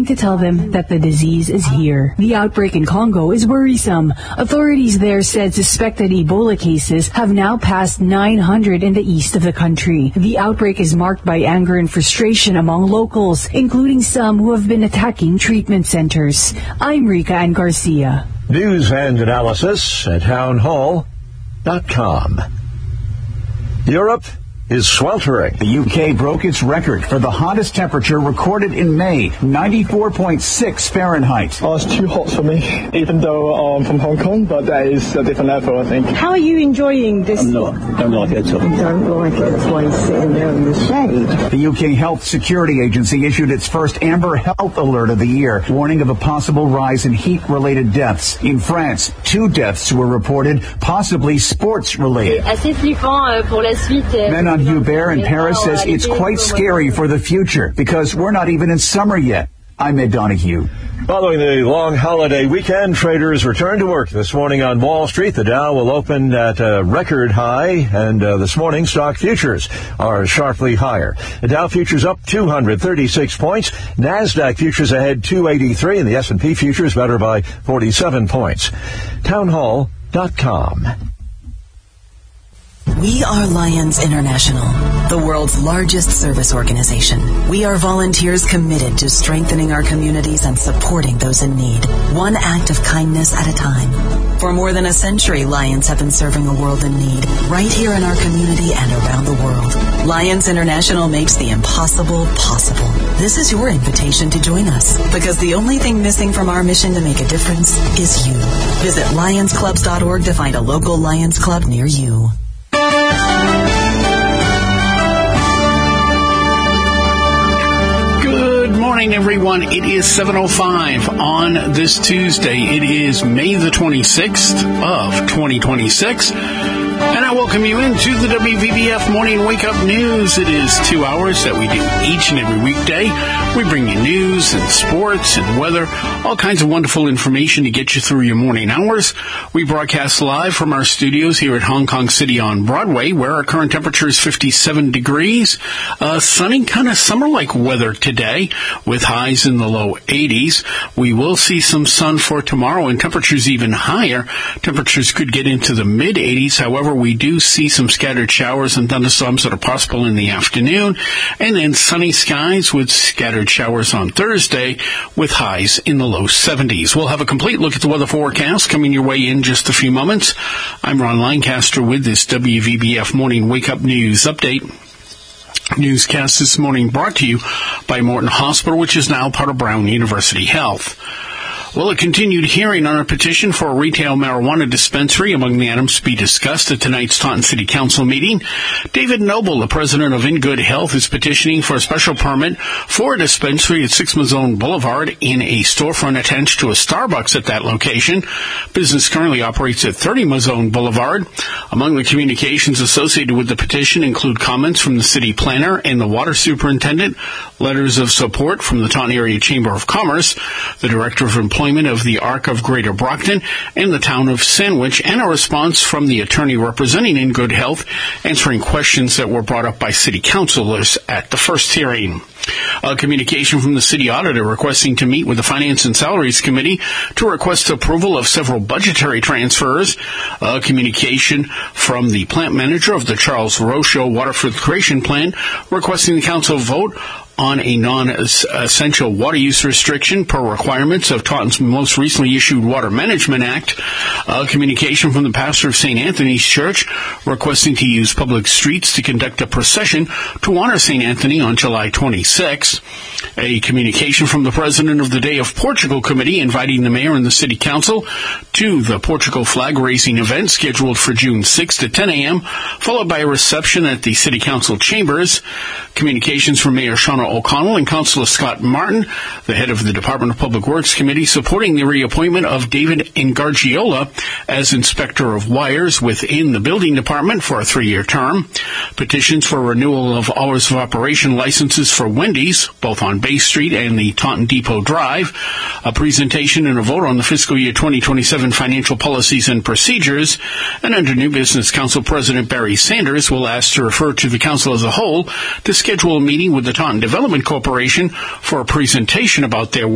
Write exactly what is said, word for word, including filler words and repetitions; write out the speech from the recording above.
trying to tell them that the disease is here. The outbreak in Congo is worrisome. Authorities there said suspected Ebola cases have now passed nine hundred in the east of the country. The outbreak is marked by anger and frustration among locals, including some who have been attacking treatment centers. I'm Rika Ann Garcia. News and analysis at town hall dot com. Europe is sweltering. The U K broke its record for the hottest temperature recorded in May, ninety-four point six Fahrenheit. Oh, it's too hot for me, even though I'm from Hong Kong, but that is a different level, I think. How are you enjoying this? I'm not. Don't like it at all. Don't like it. That's why you're sitting there in the shade. The U K Health Security Agency issued its first Amber Health Alert of the year, warning of a possible rise in heat-related deaths. In France, two deaths were reported, possibly sports-related. Assez flippant pour la suite. Menon Hubert in Paris says it's quite scary for the future because we're not even in summer yet. I'm Ed Donahue. Following the long holiday weekend, traders return to work this morning on Wall Street. The Dow will open at a record high, and uh, this morning stock futures are sharply higher. The Dow futures up two hundred thirty-six points. NASDAQ futures ahead two eighty-three, and the S and P futures better by forty-seven points. town hall dot com. We are Lions International, the world's largest service organization. We are volunteers committed to strengthening our communities and supporting those in need, one act of kindness at a time. For more than a century, Lions have been serving a world in need, right here in our community and around the world. Lions International makes the impossible possible. This is your invitation to join us, because the only thing missing from our mission to make a difference is you. Visit lions clubs dot org to find a local Lions Club near you. Good morning, everyone. It is seven oh five on this Tuesday. It is May the twenty-sixth of twenty twenty-six. And I welcome you into the W V B F Morning Wake Up News. It is two hours that we do each and every weekday. We bring you news and sports and weather, all kinds of wonderful information to get you through your morning hours. We broadcast live from our studios here at Hong Kong City on Broadway, where our current temperature is fifty-seven degrees. Uh, sunny, kind of summer-like weather today with highs in the low eighties. We will see some sun for tomorrow and temperatures even higher. Temperatures could get into the mid-eighties. However, we do see some scattered showers and thunderstorms that are possible in the afternoon, and then sunny skies with scattered showers on Thursday with highs in the low seventies. We'll have a complete look at the weather forecast coming your way in just a few moments. I'm Ron Lancaster with this W V B F Morning Wake Up News Update. Newscast this morning brought to you by Morton Hospital, which is now part of Brown University Health. Well, a continued hearing on a petition for a retail marijuana dispensary among the items to be discussed at tonight's Taunton City Council meeting. David Noble, the president of In Good Health, is petitioning for a special permit for a dispensary at six Mazone Boulevard in a storefront attached to a Starbucks at that location. Business currently operates at thirty Mazone Boulevard. Among the communications associated with the petition include comments from the city planner and the water superintendent, letters of support from the Taunton Area Chamber of Commerce, the director of employment of the Arc of Greater Brockton, and the town of Sandwich, and a response from the attorney representing In Good Health, answering questions that were brought up by city councilors at the first hearing. A communication from the city auditor requesting to meet with the Finance and Salaries Committee to request approval of several budgetary transfers. A communication from the plant manager of the Charles Rochaud Water Filtration Plant requesting the council vote on a non-essential water use restriction per requirements of Taunton's most recently issued Water Management Act. A communication from the pastor of Saint Anthony's Church requesting to use public streets to conduct a procession to honor Saint Anthony on July twenty-sixth. A communication from the president of the Day of Portugal Committee inviting the mayor and the city council to the Portugal flag-raising event scheduled for June sixth at ten a.m., followed by a reception at the city council chambers. Communications from Mayor Shauna O'Connell and Councilor Scott Martin, the head of the Department of Public Works Committee, supporting the reappointment of David Ingargiola as Inspector of Wires within the Building Department for a three-year term. Petitions for renewal of hours of operation licenses for Wendy's, both on Bay Street and the Taunton Depot Drive. A presentation and a vote on the fiscal year twenty twenty-seven financial policies and procedures. And under new business, Council President Barry Sanders will ask to refer to the Council as a whole to schedule a meeting with the Taunton Development Corporation for a presentation about their